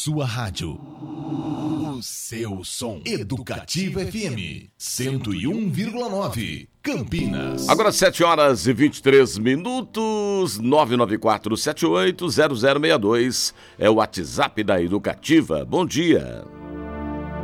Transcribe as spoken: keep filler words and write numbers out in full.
sua rádio. O seu som. Educativa F M cento e um vírgula nove, Campinas. Agora sete horas e vinte e três minutos, nove nove quatro sete oito zero zero seis dois é o WhatsApp da Educativa. Bom dia.